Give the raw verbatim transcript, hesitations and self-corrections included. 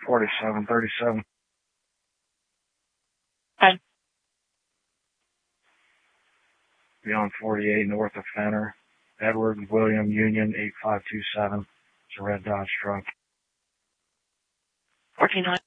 forty-seven thirty-seven. Hi. Beyond forty-eight, north of Fenner. Edward William Union, eight five two seven. It's a red Dodge truck. forty-nine.